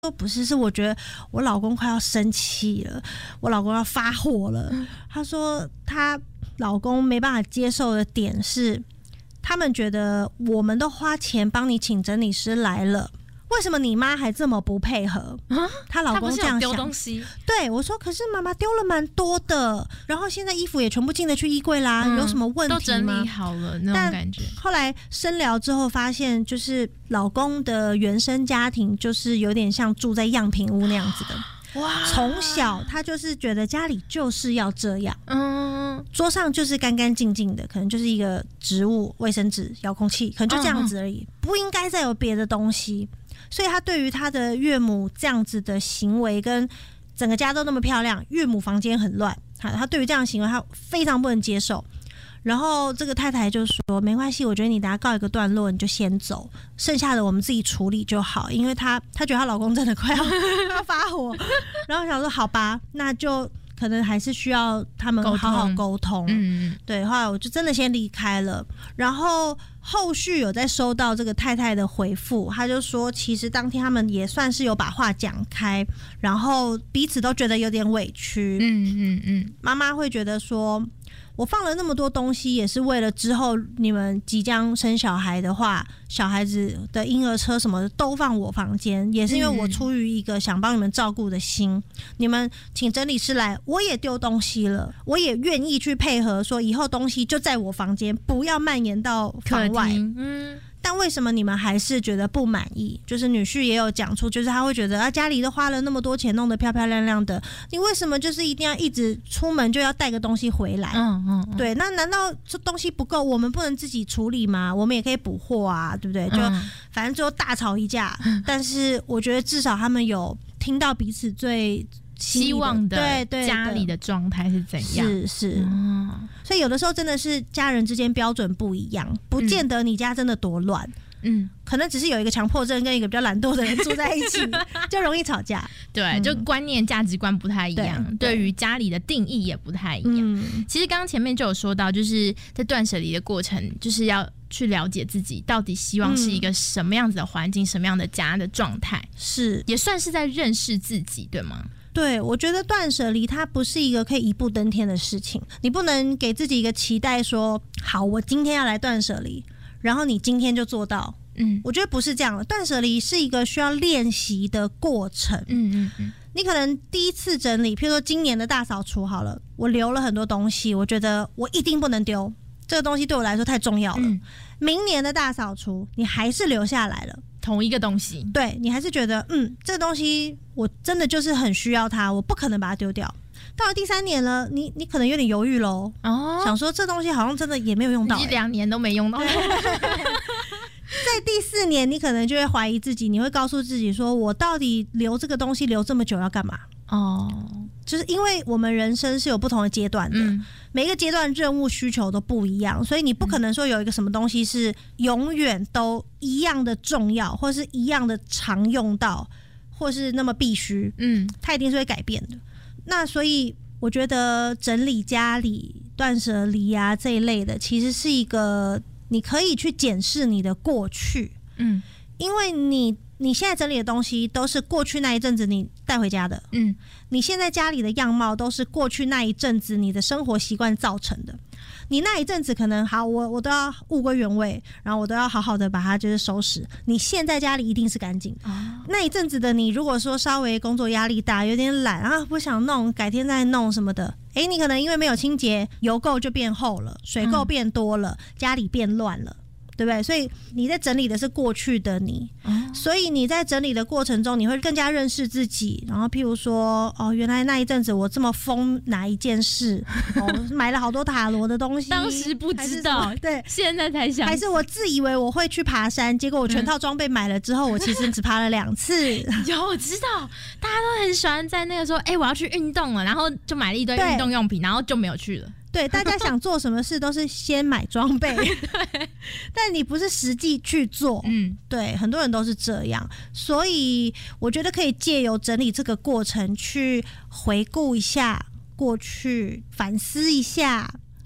不是，是我觉得我老公快要生气了，我老公要发火了。他说他老公没办法接受的点是，他们觉得我们都花钱帮你请整理师来了，为什么你妈还这么不配合？她老公这样想。她不是有丢东西？对，我说，可是妈妈丢了蛮多的，然后现在衣服也全部进得去衣柜啦，有什么问题吗？ 都整理好了那种感觉。 后来深聊之后发现，就是老公的原生家庭就是有点像住在样品屋那样子的。哇！从小他就是觉得家里就是要这样，桌上就是干干净净的，可能就是一个植物、卫生纸、遥控器，可能就这样子而已，不应该再有别的东西。所以他对于他的岳母这样子的行为，跟整个家都那么漂亮，岳母房间很乱，他对于这样的行为他非常不能接受。然后这个太太就说没关系，我觉得你等下告一个段落你就先走，剩下的我们自己处理就好，因为她觉得她老公真的快要发火。然后想说好吧，那就可能还是需要他们好好沟通。对，后来我就真的先离开了。然后后续有在收到这个太太的回复，她就说其实当天他们也算是有把话讲开，然后彼此都觉得有点委屈。妈妈会觉得说，我放了那么多东西，也是为了之后你们即将生小孩的话，小孩子的婴儿车什么的都放我房间，也是因为我出于一个想帮你们照顾的心。你们请整理师来，我也丢东西了，我也愿意去配合，说以后东西就在我房间，不要蔓延到房外。但为什么你们还是觉得不满意？就是女婿也有讲出，就是他会觉得家里都花了那么多钱，弄得漂漂亮亮的，你为什么就是一定要一直出门就要带个东西回来？对，那难道这东西不够，我们不能自己处理吗？我们也可以补货啊，对不对？就反正最后大吵一架，但是我觉得至少他们有听到彼此最希望的家里的状态是怎样？ 是，所以有的时候真的是家人之间标准不一样，不见得你家真的多乱，可能只是有一个强迫症跟一个比较懒惰的人住在一起，就容易吵架。 对，就观念、价值观不太一样，对于家里的定义也不太一样。其实刚刚前面就有说到，就是在断舍离的过程，就是要去了解自己到底希望是一个什么样子的环境、什么样的家的状态，是也算是在认识自己，对吗？ 对，我觉得断舍离它不是一个可以一步登天的事情，你不能给自己一个期待说，好，我今天要来断舍离，然后你今天就做到。我觉得不是这样的，断舍离是一个需要练习的过程。你可能第一次整理，譬如说今年的大扫除好了，我留了很多东西，我觉得我一定不能丢，这个东西对我来说太重要了。明年的大扫除，你还是留下来了。 同一个东西， 对，你还是觉得这个东西我真的就是很需要它，我不可能把它丢掉。到了第3年了，你可能有点犹豫咯，想说这东西好像真的也没有用到， 你2年都没用到。 在第4年，你可能就会怀疑自己，你会告诉自己说，我到底留这个东西留这么久要干嘛？就是因为我们人生是有不同的阶段的，每一个阶段任务需求都不一样，所以你不可能说有一个什么东西是永远都一样的重要，或是一样的常用到，或是那么必须，它一定是会改变的。那所以我觉得整理家里、断舍离啊这一类的，其实是一个你可以去检视你的过去，因为你现在整理的东西都是过去那一阵子你带回家的，你现在家里的样貌都是过去那一阵子你的生活习惯造成的。你那一阵子可能好，我都要物归原位，然后我都要好好的把它就是收拾。你现在家里一定是干净，那一阵子的你如果说稍微工作压力大，有点懒啊，不想弄，改天再弄什么的，你可能因为没有清洁，油垢就变厚了，水垢变多了，家里变乱了。对不对？所以你在整理的是过去的你，所以你在整理的过程中，你会更加认识自己。然后，譬如说，原来那一阵子我这么疯哪一件事，买了好多塔罗的东西， 当时不知道， 对， 现在才想， 还是我自以为我会去爬山，结果我全套装备买了之后，我其实只爬了2次。 有，我知道，大家都很喜欢在那个时候，我要去运动了，然后就买了一堆运动用品，然后就没有去了。 对，大家想做什么事都是先买装备，但你不是实际去做。对，很多人都是这样，所以我觉得可以借由整理这个过程去回顾一下过去，反思一下，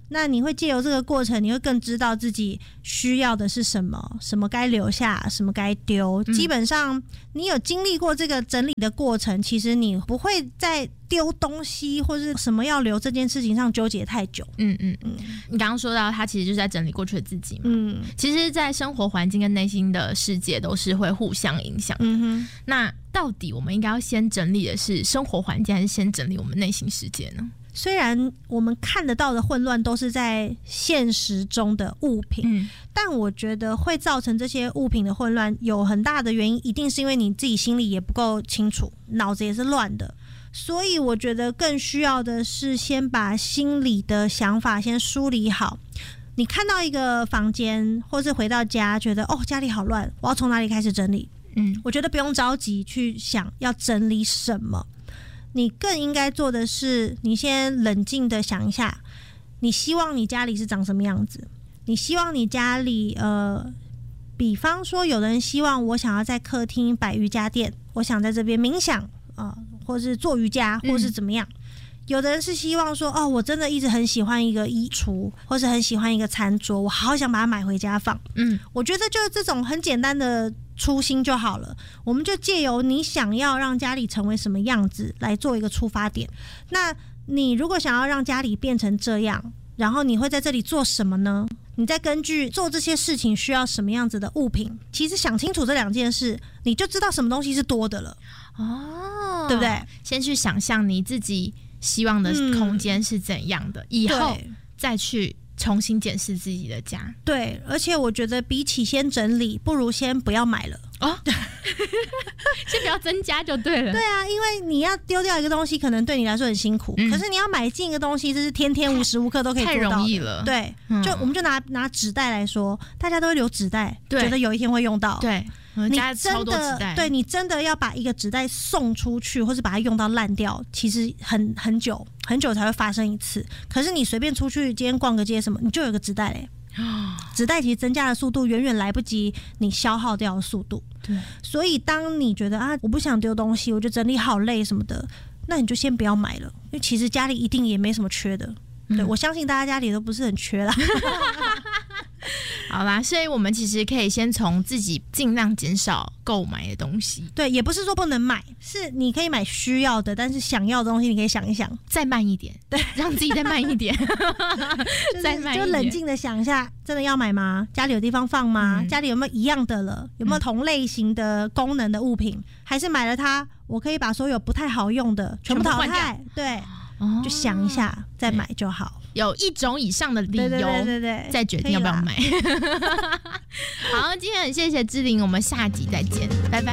那你会借由这个过程，你会更知道自己需要的是什么，什么该留下，什么该丢。基本上你有经历过这个整理的过程，其实你不会在丢东西或是什么要留这件事情上纠结太久。 你刚刚说到他其实就是在整理过去的自己嘛。其实在生活环境跟内心的世界都是会互相影响的。那到底我们应该要先整理的是生活环境，还是先整理我们内心世界呢？ 虽然我们看得到的混乱都是在现实中的物品，但我觉得会造成这些物品的混乱有很大的原因，一定是因为你自己心里也不够清楚，脑子也是乱的。所以我觉得更需要的是先把心里的想法先梳理好。你看到一个房间，或是回到家觉得家里好乱，我要从哪里开始整理？我觉得不用着急去想要整理什么，你更应该做的是，你先冷静的想一下，你希望你家里是长什么样子？你希望你家里比方说有人希望我想要在客厅摆瑜伽垫，我想在这边冥想或是做瑜伽，或是怎么样。有的人是希望说我真的一直很喜欢一个衣橱，或是很喜欢一个餐桌，我好想把它买回家放。我觉得就是这种很简单的初心就好了，我们就借由你想要让家里成为什么样子来做一个出发点。那你如果想要让家里变成这样，然后你会在这里做什么呢？你再根据做这些事情需要什么样子的物品，其实想清楚这两件事，你就知道什么东西是多的了。对不对？ 先去想象你自己希望的空间是怎样的，以后再去重新检视自己的家。 对，而且我觉得比起先整理，不如先不要买了。 先不要增加就对了。 对啊，因为你要丢掉一个东西，可能对你来说很辛苦，可是你要买进一个东西，这是天天无时无刻都可以做到的， 太容易了。 对，我们就拿纸袋来说，大家都会留纸袋，觉得有一天会用到。 对， 你家超多纸袋， 对，你真的要把一个纸袋送出去，或是把它用到烂掉，其实很久才会发生一次。可是你随便出去，今天逛个街什么，你就有个纸袋嘞。纸袋其实增加的速度远远来不及你消耗掉的速度。 对， 所以当你觉得我不想丢东西，我觉得整理好累什么的，那你就先不要买了，因为其实家里一定也没什么缺的。对，我相信大家家里都不是很缺啦。 好啦，所以我们其实可以先从自己尽量减少购买的东西。 对，也不是说不能买，是你可以买需要的，但是想要的东西你可以想一想， 再慢一点，对，让自己再慢一点， 再慢一点，就冷静的想一下，真的要买吗？家里有地方放吗？家里有没有一样的了？有没有同类型的功能的物品？还是买了它，我可以把所有不太好用的全部淘汰？对。就想一下再买就好， 有一种以上的理由， 对， 再决定要不要买。好，今天很谢谢芝玲，我们下集再见，拜拜。